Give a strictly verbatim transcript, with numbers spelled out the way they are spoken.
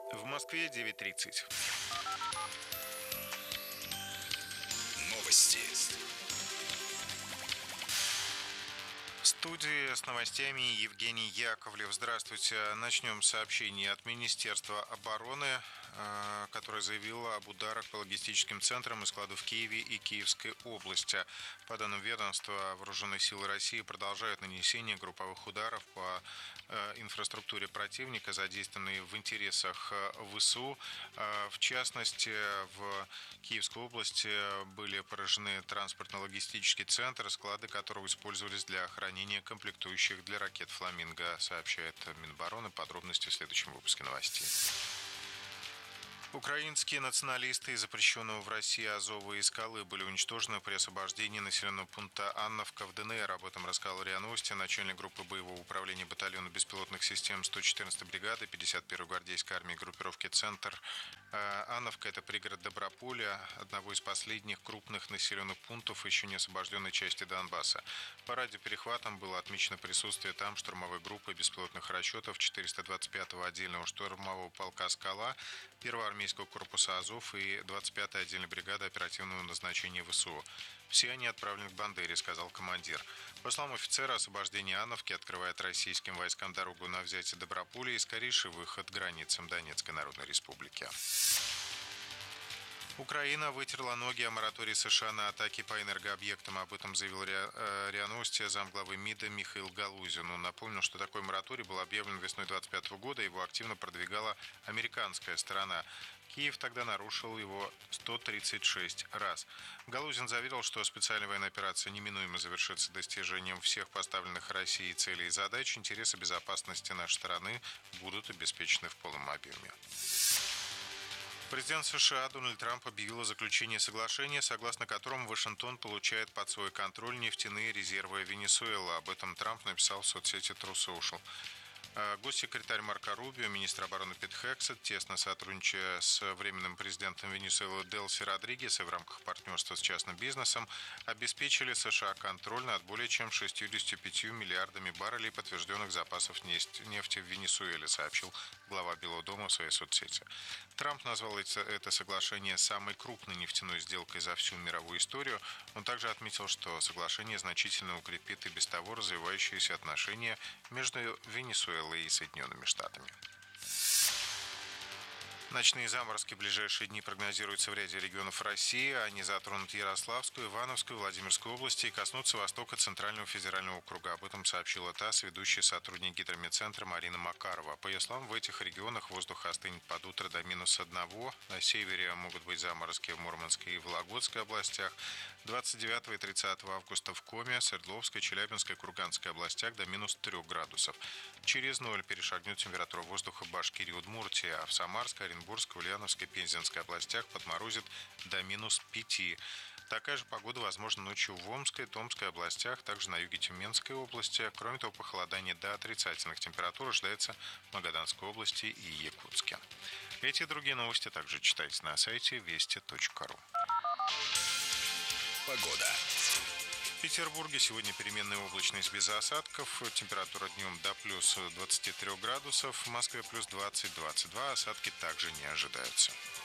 В Москве девять тридцать. Новости. В студии с новостями Евгений Яковлев. Здравствуйте. Начнем с сообщений от Министерства обороны, которое заявило об ударах по логистическим центрам и складу в Киеве и Киевской области. По данным ведомства, вооруженные силы России продолжают нанесение групповых ударов по инфраструктуре противника, задействованной в интересах ВСУ. В частности, в Киевской области были поражены транспортно-логистический центр, склады которого использовались для охранения комплектующих для ракет «Фламинго», сообщает Минобороны. Подробности в следующем выпуске новостей. Украинские националисты из запрещенного в России Азова и Скалы были уничтожены при освобождении населенного пункта Анновка в ДНР. Об этом рассказал РИА Новости начальник группы боевого управления батальона беспилотных систем сто четырнадцатой бригады пятьдесят первой гвардейской армии группировки «Центр». Анновка – это пригород Доброполя, одного из последних крупных населенных пунктов еще не освобожденной части Донбасса. По радиоперехватам было отмечено присутствие там штурмовой группы беспилотных расчетов четыреста двадцать пятого отдельного штурмового полка «Скала», первого армейского корпуса «Азов» и двадцать пятой отдельной бригады оперативного назначения ВСУ. Все они отправлены к Бандере, сказал командир. По словам офицера, освобождение Анновки открывает российским войскам дорогу на взятие Доброполя и скорейший выход к границам Донецкой Народной Республики. Украина вытерла ноги о моратории США на атаки по энергообъектам. Об этом заявил РИА Новости замглавы МИДа Михаил Галузин. Он напомнил, что такой мораторий был объявлен весной двадцать пятого года, его активно продвигала американская сторона. Киев тогда нарушил его сто тридцать шесть раз. Галузин заверил, что специальная военная операция неминуемо завершится достижением всех поставленных Россией целей и задач. Интересы безопасности нашей страны будут обеспечены в полном объеме. Президент США Дональд Трамп объявил о заключении соглашения, согласно которому Вашингтон получает под свой контроль нефтяные резервы Венесуэлы. Об этом Трамп написал в соцсети True Social. Госсекретарь Марко Рубио, министр обороны Пит Хексет, тесно сотрудничая с временным президентом Венесуэлы Делси Родригес и в рамках партнерства с частным бизнесом, обеспечили США контроль над более чем шестьюдесятью пятью миллиардами баррелей подтвержденных запасов нефти в Венесуэле, сообщил глава Белого дома в своей соцсети. Трамп назвал это соглашение самой крупной нефтяной сделкой за всю мировую историю. Он также отметил, что соглашение значительно укрепит и без того развивающиеся отношения между Венесуэлой и Соединенными Штатами. Ночные заморозки в ближайшие дни прогнозируются в ряде регионов России. Они затронут Ярославскую, Ивановскую, Владимирскую области и коснутся востока Центрального федерального округа. Об этом сообщила ТАСС ведущий сотрудник гидрометцентра Марина Макарова. По ее словам, в этих регионах воздух остынет под утро до минус одного. На севере могут быть заморозки в Мурманской и Вологодской областях. двадцать девятого и тридцатого августа в Коме, Свердловской, Челябинской и Курганской областях до минус трех градусов. Через ноль перешагнет температура воздуха в Башкирии и Удмуртии, а в Самарской, Оренбургской, Ульяновской, Пензенской областях подморозит до минус пяти. Такая же погода возможна ночью в Омской, Томской областях, также на юге Тюменской области. Кроме того, похолодание до отрицательных температур ожидается в Магаданской области и Якутске. Эти и другие новости также читайте на сайте вести точка ру. Погода. В Петербурге сегодня переменная облачность без осадков. Температура днем до плюс двадцати трёх градусов. В Москве плюс двадцать - двадцать два. Осадки также не ожидаются.